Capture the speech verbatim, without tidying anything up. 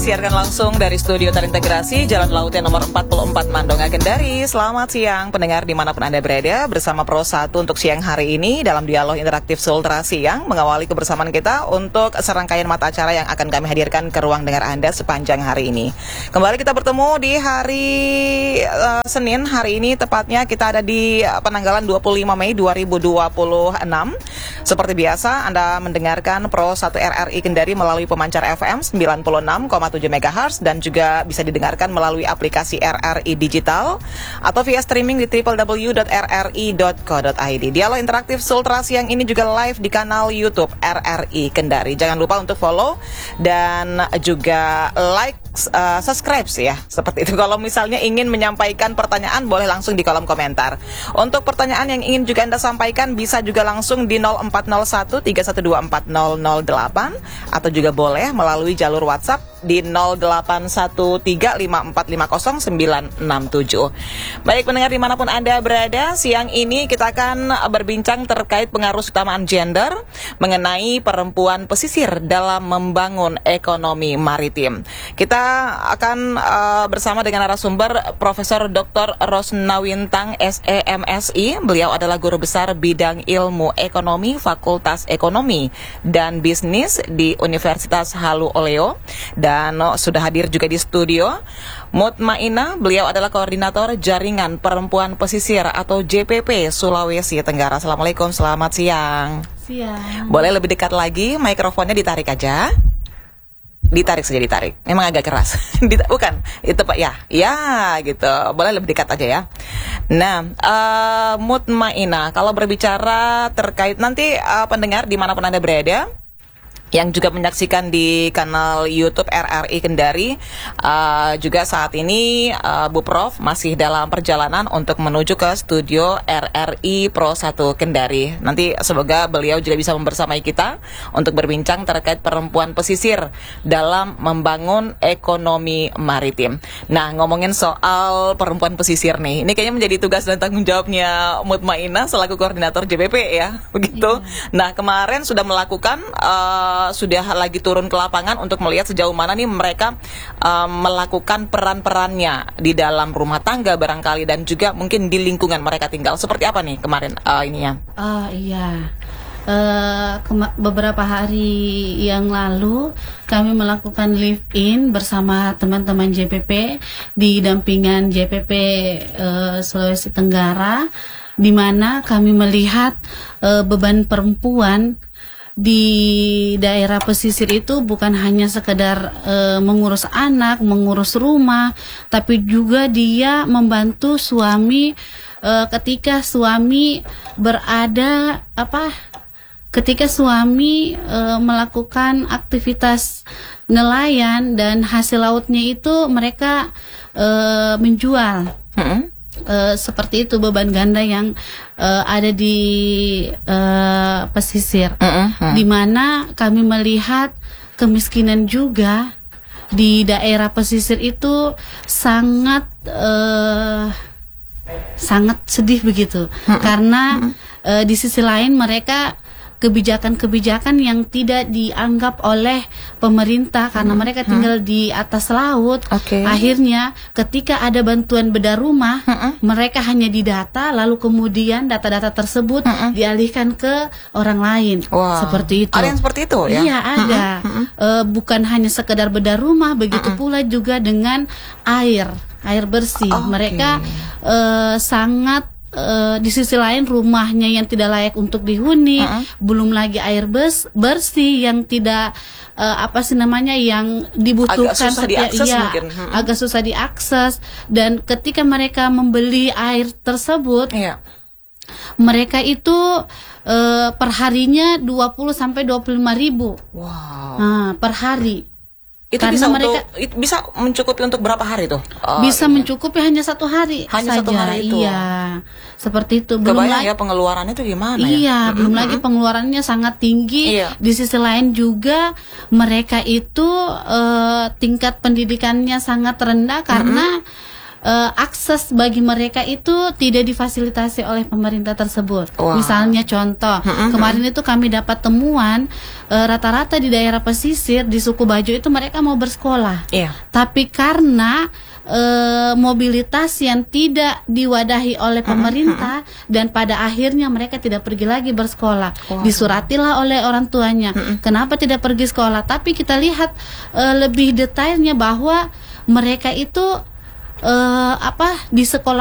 Siarkan langsung dari studio terintegrasi Jalan Lautnya nomor empat puluh empat Mandonga, Kendari. Selamat siang pendengar dimanapun Anda berada. Bersama Pro satu untuk siang hari ini dalam dialog interaktif Sultra Siang, mengawali kebersamaan kita untuk serangkaian mata acara yang akan kami hadirkan ke ruang dengar Anda sepanjang hari ini. Kembali kita bertemu di hari uh, Senin. Hari ini tepatnya kita ada di uh, penanggalan dua puluh lima Mei dua ribu dua puluh enam. Seperti biasa Anda mendengarkan Pro satu R R I Kendari melalui pemancar F M sembilan puluh enam koma tujuh megahertz dan juga bisa didengarkan melalui aplikasi R R I Digital atau via streaming di w w w dot r r i dot co dot i d. Dialog interaktif Sultra Siang ini juga live di kanal YouTube R R I Kendari. Jangan lupa untuk follow dan juga like, uh, subscribe ya. Seperti itu. Kalau misalnya ingin menyampaikan pertanyaan boleh langsung di kolom komentar. Untuk pertanyaan yang ingin juga Anda sampaikan bisa juga langsung di nol empat nol satu tiga satu dua empat nol nol delapan atau juga boleh melalui jalur WhatsApp di nol delapan satu tiga lima empat lima nol sembilan enam tujuh. Baik pendengar dimanapun Anda berada, siang ini kita akan berbincang terkait pengaruh utamaan gender mengenai perempuan pesisir dalam membangun ekonomi maritim. Kita akan uh, bersama dengan narasumber Profesor Doktor Rosnawintang S E M Si. Beliau adalah guru besar bidang ilmu ekonomi Fakultas Ekonomi dan Bisnis di Universitas Halu Oleo. Dan oh, sudah hadir juga di studio Mutmainah, beliau adalah koordinator jaringan perempuan pesisir atau J P P Sulawesi Tenggara. Assalamualaikum, selamat siang. Siang. Boleh lebih dekat lagi, mikrofonnya ditarik aja. Ditarik saja, ditarik. Memang agak keras. Bukan, itu Pak ya. Ya, gitu. Boleh lebih dekat aja ya. Nah, uh, Mutmainah, kalau berbicara terkait nanti uh, pendengar dimanapun Anda berada yang juga menyaksikan di kanal YouTube R R I Kendari, uh, juga saat ini uh, Bu Prof masih dalam perjalanan untuk menuju ke studio R R I Pro satu Kendari. Nanti semoga beliau juga bisa membersamai kita untuk berbincang terkait perempuan pesisir dalam membangun ekonomi maritim. Nah, ngomongin soal perempuan pesisir nih, ini kayaknya menjadi tugas dan tanggung jawabnya Mutmainah selaku koordinator J P P ya, begitu. Yeah. Nah, kemarin sudah melakukan uh, sudah lagi turun ke lapangan untuk melihat sejauh mana nih mereka um, melakukan peran-perannya di dalam rumah tangga barangkali dan juga mungkin di lingkungan mereka tinggal. Seperti apa nih kemarin uh, ininya? Oh iya, uh, kema- beberapa hari yang lalu kami melakukan live in bersama teman-teman J P P di dampingan J P P uh, Sulawesi Tenggara, di mana kami melihat uh, beban perempuan di daerah pesisir itu bukan hanya sekedar e, mengurus anak, mengurus rumah, tapi juga dia membantu suami e, ketika suami berada apa? Ketika suami e, melakukan aktivitas nelayan dan hasil lautnya itu mereka e, menjual. Mm-hmm. Uh, seperti itu beban ganda yang uh, ada di uh, pesisir, uh-uh. di mana kami melihat kemiskinan juga di daerah pesisir itu sangat uh, sangat sedih begitu, uh-uh. karena uh, di sisi lain mereka kebijakan-kebijakan yang tidak dianggap oleh pemerintah karena hmm. mereka tinggal hmm. di atas laut. Okay. Akhirnya ketika ada bantuan bedah rumah, hmm. mereka hanya didata lalu kemudian data-data tersebut hmm. dialihkan ke orang lain. Wow. Seperti itu. Ada yang seperti itu ya? Iya, ada. Hmm. E, bukan hanya sekedar bedah rumah, begitu hmm. pula juga dengan air, air bersih. Okay. Mereka e, sangat Uh, di sisi lain rumahnya yang tidak layak untuk dihuni, uh-uh. belum lagi air bes- bersih yang tidak uh, apa sih namanya yang dibutuhkan, agak susah diakses ya, mungkin, uh-uh. agak susah diakses. Dan ketika mereka membeli air tersebut, yeah. mereka itu uh, perharinya dua puluh sampai dua puluh lima ribu, wow. nah, per hari. Itu karena bisa mereka untuk, itu bisa mencukupi untuk berapa hari tuh? Oh, bisa iya. mencukupi hanya satu hari hanya saja. Satu hari itu. Iya, seperti itu. Belum Kebayang lagi ya pengeluarannya itu gimana iya, ya? Iya, belum mm-hmm. lagi pengeluarannya sangat tinggi. Iya. Di sisi lain juga mereka itu uh, tingkat pendidikannya sangat rendah karena mm-hmm. uh, akses bagi mereka itu tidak difasilitasi oleh pemerintah tersebut. Wow. Misalnya contoh, Mm-hmm. kemarin itu kami dapat temuan uh, rata-rata di daerah pesisir di suku Bajo itu mereka mau bersekolah. Iya. Tapi karena uh, mobilitas yang tidak diwadahi oleh pemerintah mm-hmm. dan pada akhirnya mereka tidak pergi lagi bersekolah. Wow. Disuratilah oleh orang tuanya. Mm-hmm. Kenapa tidak pergi sekolah? Tapi kita lihat uh, lebih detailnya bahwa mereka itu uh, apa di sekolah